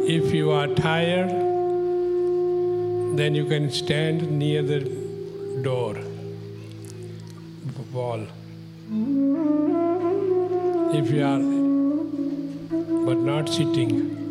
If you are tired, then you can stand near the door, wall. If you are, but not sitting.